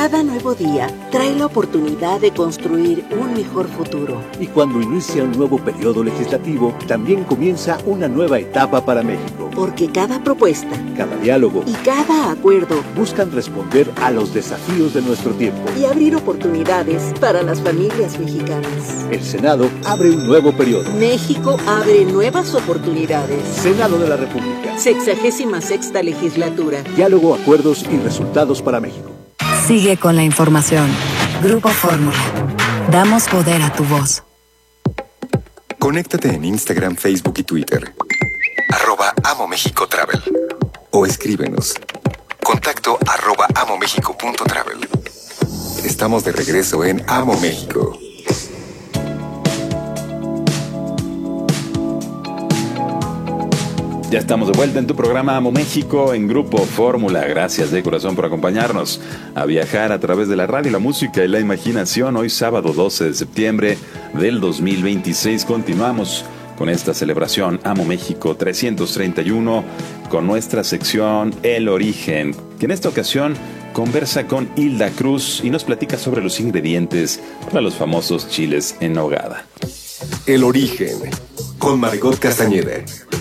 Cada nuevo día trae la oportunidad de construir un mejor futuro. Y cuando inicia un nuevo periodo legislativo, también comienza una nueva etapa para México. Porque cada propuesta, cada diálogo y cada acuerdo buscan responder a los desafíos de nuestro tiempo y abrir oportunidades para las familias mexicanas. El Senado abre un nuevo periodo. México abre nuevas oportunidades. Senado de la República. 66ª legislatura. Diálogo, acuerdos y resultados para México. Sigue con la información. Grupo Fórmula. Damos poder a tu voz. Conéctate en Instagram, Facebook y Twitter. @Amo México Travel. O escríbenos. Contacto @amomexico.travel. Estamos de regreso en Amo México. Ya estamos de vuelta en tu programa Amo México en Grupo Fórmula. Gracias de corazón por acompañarnos a viajar a través de la radio, la música y la imaginación. Hoy sábado 12 de septiembre del 2026 continuamos con esta celebración Amo México 331 con nuestra sección El Origen, que en esta ocasión conversa con Hilda Cruz y nos platica sobre los ingredientes para los famosos chiles en nogada. El Origen, con Margot Castañeda.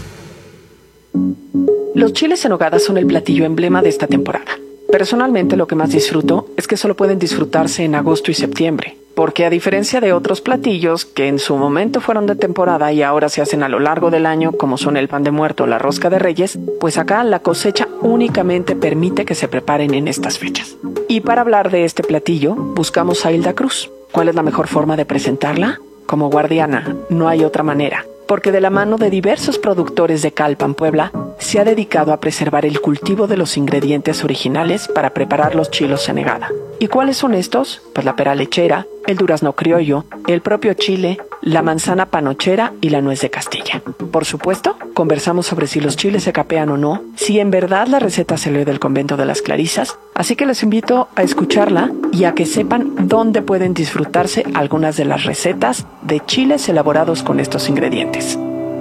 Los chiles en nogada son el platillo emblema de esta temporada. Personalmente, lo que más disfruto es que solo pueden disfrutarse en agosto y septiembre, porque a diferencia de otros platillos que en su momento fueron de temporada y ahora se hacen a lo largo del año, como son el pan de muerto o la rosca de reyes, pues acá la cosecha únicamente permite que se preparen en estas fechas. Y para hablar de este platillo, buscamos a Hilda Cruz. ¿Cuál es la mejor forma de presentarla? Como guardiana, no hay otra manera, porque de la mano de diversos productores de Calpan, Puebla, se ha dedicado a preservar el cultivo de los ingredientes originales para preparar los chiles en nogada. ¿Y cuáles son estos? Pues la pera lechera, el durazno criollo, el propio chile, la manzana panochera y la nuez de Castilla. Por supuesto, conversamos sobre si los chiles se capean o no, si en verdad la receta salió del convento de las Clarisas, así que les invito a escucharla y a que sepan dónde pueden disfrutarse algunas de las recetas de chiles elaborados con estos ingredientes.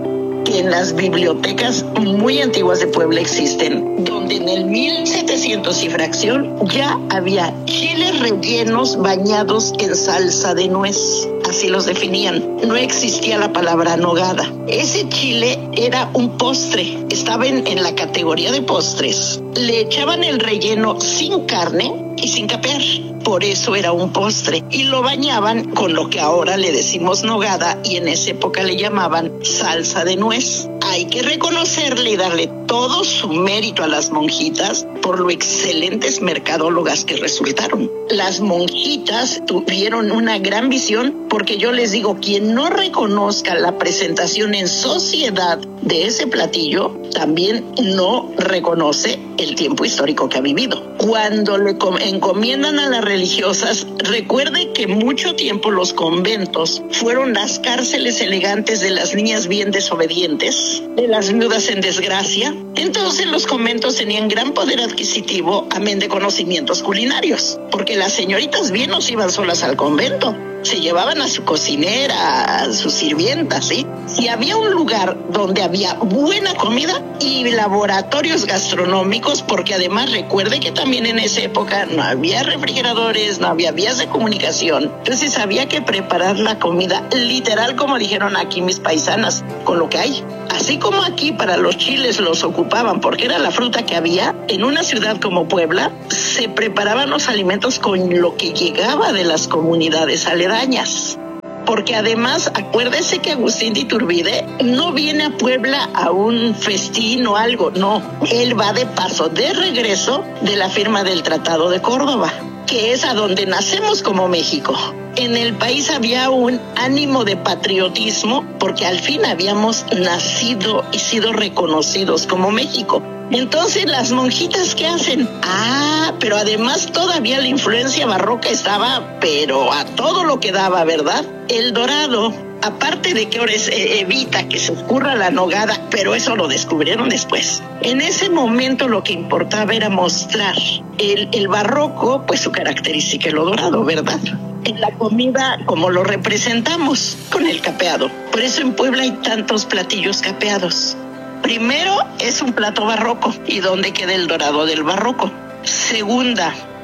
En las bibliotecas muy antiguas de Puebla existen, donde en el 1700 y fracción ya había chiles rellenos bañados en salsa de nuez. Así los definían. No existía la palabra nogada. Ese chile era un postre. Estaba en la categoría de postres. Le echaban el relleno sin carne y sin capear. Por eso era un postre. Y lo bañaban con lo que ahora le decimos nogada y en esa época le llamaban salsa de nuez. Hay que reconocerle y darle todo su mérito a las monjitas por lo excelentes mercadólogas que resultaron. Las monjitas tuvieron una gran visión porque yo les digo, quien no reconozca la presentación en sociedad de ese platillo, también no reconoce el tiempo histórico que ha vivido. Cuando le encomiendan a las religiosas, recuerde que mucho tiempo los conventos fueron las cárceles elegantes de las niñas bien desobedientes, de las viudas en desgracia. Entonces los conventos tenían gran poder adquisitivo, amén de conocimientos culinarios, porque las señoritas bien no se iban solas al convento. Se llevaban a su cocinera, a su sirvienta, ¿sí? Si había un lugar donde había buena comida y laboratorios gastronómicos, porque además recuerde que también en esa época no había refrigeradores, no había vías de comunicación, entonces había que preparar la comida literal, como dijeron aquí mis paisanas, con lo que hay. Así como aquí para los chiles los ocupaban porque era la fruta que había, en una ciudad como Puebla se preparaban los alimentos con lo que llegaba de las comunidades aledañas. Porque además, acuérdese que Agustín de Iturbide no viene a Puebla a un festín o algo, no. Él va de paso, de regreso de la firma del Tratado de Córdoba, que es a donde nacemos como México. En el país había un ánimo de patriotismo porque al fin habíamos nacido y sido reconocidos como México. Entonces, ¿las monjitas qué hacen? Pero además todavía la influencia barroca estaba, pero a todo lo que daba, ¿verdad? El dorado, aparte de que ahora evita que se ocurra la nogada, pero eso lo descubrieron después. En ese momento lo que importaba era mostrar el barroco, pues su característica, lo dorado, ¿verdad? En la comida como lo representamos, con el capeado. Por eso en Puebla hay tantos platillos capeados. Primero, es un plato barroco. ¿Y dónde queda el dorado del barroco? Segunda,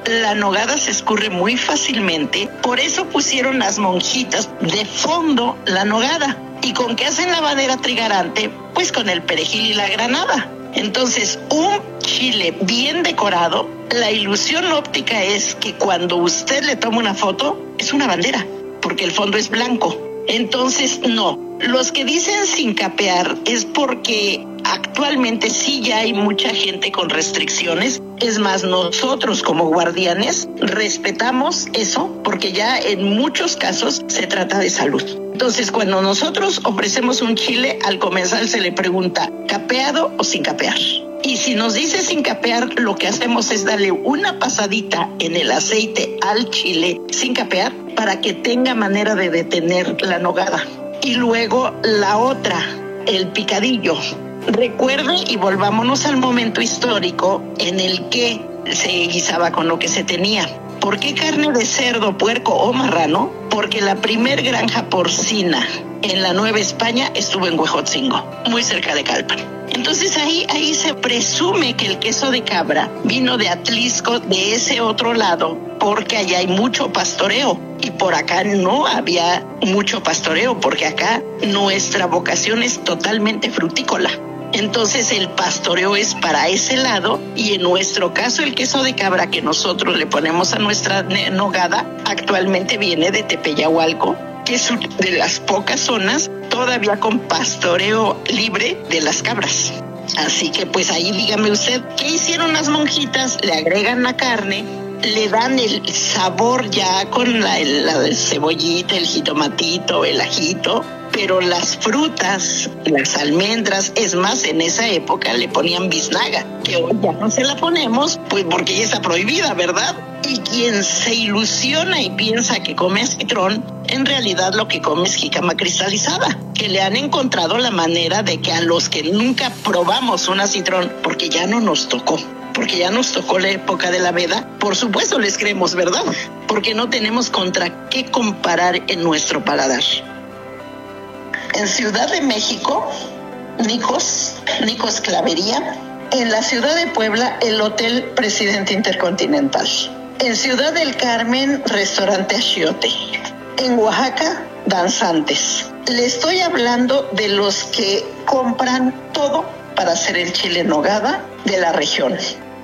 la nogada se escurre muy fácilmente, por eso pusieron las monjitas de fondo la nogada. ¿Y con qué hacen la bandera trigarante? Pues con el perejil y la granada. Entonces, un chile bien decorado, la ilusión óptica es que cuando usted le toma una foto, es una bandera, porque el fondo es blanco. Entonces, no. Los que dicen sin capear es porque actualmente sí ya hay mucha gente con restricciones. Es más, nosotros como guardianes respetamos eso porque ya en muchos casos se trata de salud. Entonces, cuando nosotros ofrecemos un chile, al comensal se le pregunta, ¿capeado o sin capear? Y si nos dice sin capear, lo que hacemos es darle una pasadita en el aceite al chile sin capear para que tenga manera de detener la nogada. Y luego la otra, el picadillo. Recuerde y volvámonos al momento histórico en el que se guisaba con lo que se tenía. ¿Por qué carne de cerdo, puerco o marrano? Porque la primer granja porcina en la Nueva España estuvo en Huejotzingo, muy cerca de Calpan. Entonces ahí se presume que el queso de cabra vino de Atlisco, de ese otro lado, porque allá hay mucho pastoreo. Y por acá no había mucho pastoreo, porque acá nuestra vocación es totalmente frutícola. Entonces el pastoreo es para ese lado y en nuestro caso el queso de cabra que nosotros le ponemos a nuestra nogada actualmente viene de Tepeyahualco, que es de las pocas zonas todavía con pastoreo libre de las cabras. Así que pues ahí dígame usted, ¿qué hicieron las monjitas? Le agregan la carne, le dan el sabor ya con la cebollita, el jitomatito, el ajito, pero las frutas, las almendras, es más, en esa época le ponían biznaga, que hoy ya no se la ponemos, pues porque ya está prohibida, ¿verdad? Y quien se ilusiona y piensa que come citrón, en realidad lo que come es jícama cristalizada, que le han encontrado la manera de que a los que nunca probamos una citrón, porque ya no nos tocó, porque ya nos tocó la época de la veda, por supuesto les creemos, ¿verdad? Porque no tenemos contra qué comparar en nuestro paladar. En Ciudad de México, Nicos Clavería. En la ciudad de Puebla, el Hotel Presidente Intercontinental. En Ciudad del Carmen, Restaurante Achiote. En Oaxaca, Danzantes. Le estoy hablando de los que compran todo para hacer el chile en nogada de la región.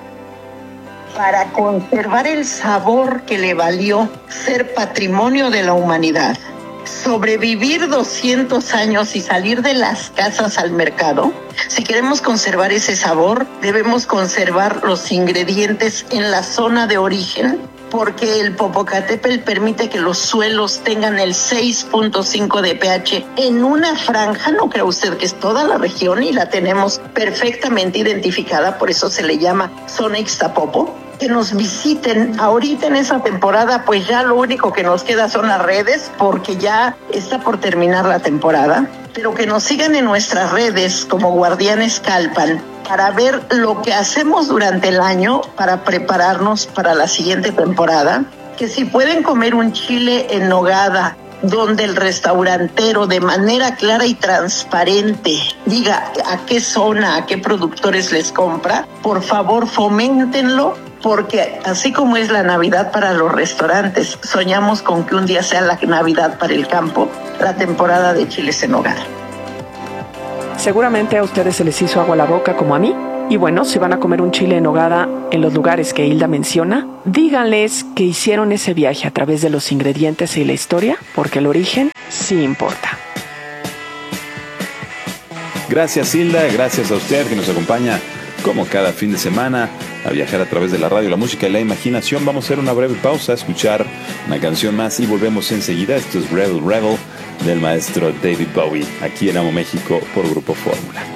Para conservar el sabor que le valió ser patrimonio de la humanidad. Sobrevivir 200 años y salir de las casas al mercado. Si queremos conservar ese sabor, debemos conservar los ingredientes en la zona de origen, porque el Popocatépetl permite que los suelos tengan el 6.5 de pH en una franja, no crea usted que es toda la región y la tenemos perfectamente identificada, por eso se le llama zona Ixtapopo. Que nos visiten ahorita en esa temporada, pues ya lo único que nos queda son las redes, porque ya está por terminar la temporada, pero que nos sigan en nuestras redes como Guardianes Calpan para ver lo que hacemos durante el año para prepararnos para la siguiente temporada, que si pueden comer un chile en nogada donde el restaurantero de manera clara y transparente diga a qué zona, a qué productores les compra, por favor foméntenlo, porque así como es la Navidad para los restaurantes, soñamos con que un día sea la Navidad para el campo, la temporada de chiles en nogada. Seguramente a ustedes se les hizo agua la boca como a mí. Y bueno, si van a comer un chile en nogada en los lugares que Hilda menciona, díganles que hicieron ese viaje a través de los ingredientes y la historia, porque el origen sí importa. Gracias, Hilda, gracias a usted que nos acompaña como cada fin de semana a viajar a través de la radio, la música y la imaginación. Vamos a hacer una breve pausa, a escuchar una canción más y volvemos enseguida. Esto es Rebel Rebel del maestro David Bowie, aquí en Amo México por Grupo Fórmula.